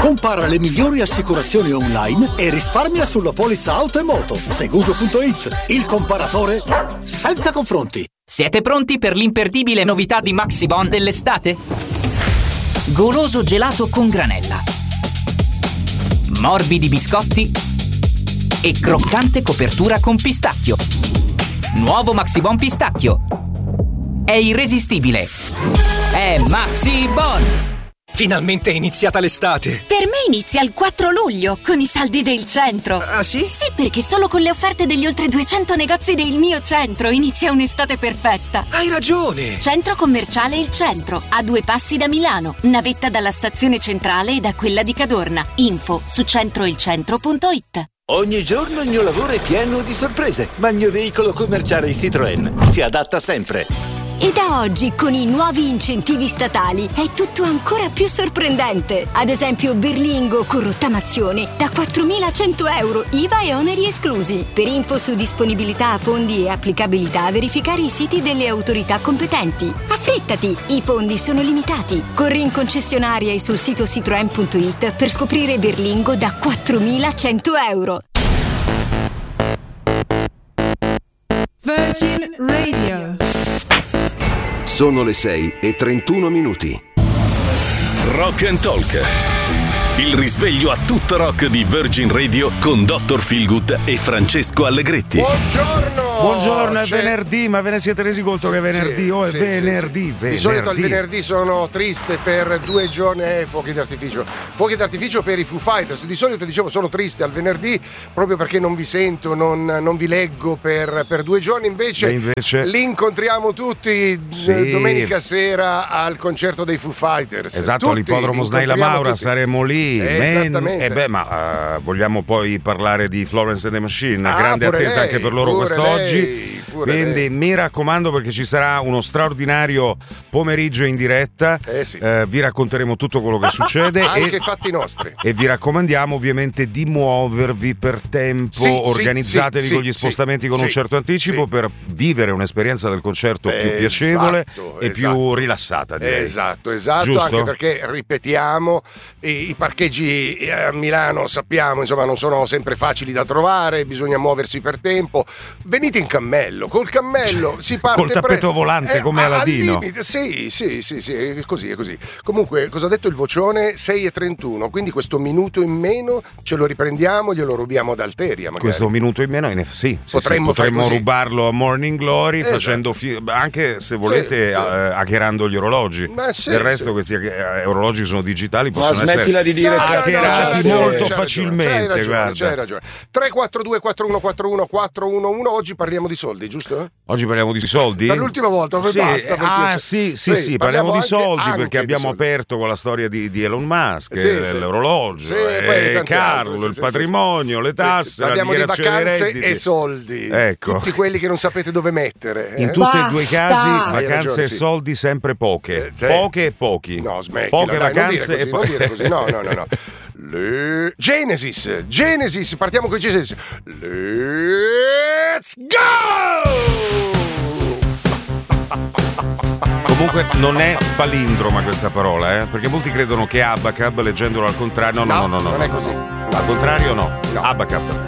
Compara le migliori assicurazioni online e risparmia sulla polizza auto e moto. Segugio.it, il comparatore senza confronti. Siete pronti per l'imperdibile novità di Maxibon dell'estate? Goloso gelato con granella, morbidi biscotti e croccante copertura con pistacchio. Nuovo Maxibon pistacchio. È irresistibile. È Maxibon! Finalmente è iniziata l'estate! Per me inizia il 4 luglio, con i saldi del centro. Ah sì? Sì, perché solo con le offerte degli oltre 200 negozi del mio centro inizia un'estate perfetta. Hai ragione! Centro commerciale Il Centro, a 2 passi da Milano, navetta dalla stazione centrale e da quella di Cadorna. Info su centroilcentro.it. Ogni giorno il mio lavoro è pieno di sorprese, ma il mio veicolo commerciale Citroën si adatta sempre. E da oggi, con i nuovi incentivi statali, è tutto ancora più sorprendente. Ad esempio, Berlingo con rottamazione da 4.100 euro, IVA e oneri esclusi. Per info su disponibilità, fondi e applicabilità, verificare i siti delle autorità competenti. Affrettati, i fondi sono limitati. Corri in concessionaria e sul sito citroen.it per scoprire Berlingo da 4.100 euro. Virgin Radio. Sono le 6:31. Rock and Talk. Il risveglio a tutto rock di Virgin Radio con Dr. Feelgood e Francesco Allegretti. Buongiorno, è venerdì, ma ve ne siete resi conto che è venerdì? È venerdì. Di solito il venerdì sono triste per 2 giorni fuochi d'artificio. Fuochi d'artificio per i Foo Fighters. Di solito dicevo sono triste al venerdì proprio perché non vi sento, non vi leggo per 2 giorni. Invece li incontriamo tutti domenica sera al concerto dei Foo Fighters. Esatto, all'ippodromo Snaila Maura saremo lì. Esattamente. Ma vogliamo poi parlare di Florence and the Machine, grande attesa anche per loro quest'oggi. Quindi mi raccomando, perché ci sarà uno straordinario pomeriggio in diretta. Vi racconteremo tutto quello che succede anche fatti nostri, e vi raccomandiamo ovviamente di muovervi per tempo. Organizzatevi con gli spostamenti con un certo anticipo per vivere un'esperienza del concerto più piacevole e più rilassata, direi. Esatto. Giusto? Anche perché, ripetiamo, i parcheggi a Milano sappiamo non sono sempre facili da trovare, bisogna muoversi per tempo. Venite in cammello, col cammello si parte col tappeto volante come Aladino. Sì, è così. Comunque, cosa ha detto il vocione? 6:31, quindi questo minuto in meno ce lo riprendiamo, glielo rubiamo ad Alteria magari. Questo minuto in meno, potremmo rubarlo a Morning Glory, facendo anche, se volete, hackerando gli orologi. Del resto questi orologi sono digitali, possono essere hackerati molto facilmente. C'hai ragione. 342 4141 411. Oggi parliamo di soldi, giusto? Oggi parliamo di soldi? Dall'ultima volta, basta. Sì, parliamo di soldi perché abbiamo aperto con la storia di Elon Musk, l'orologio, Carlo, il patrimonio, le tasse, parliamo la di dichiarazione dei vacanze redditi e soldi. Ecco. Tutti quelli che non sapete dove mettere. In tutti e due i casi, vacanze e soldi sempre poche. Poche e pochi. No, smettila. Poche vacanze e non dire così. No. Genesis, partiamo con Genesis. Let's go! Comunque non è palindroma questa parola, perché molti credono che Abacab, leggendolo al contrario, no. Non è così. Al contrario no. Abacab.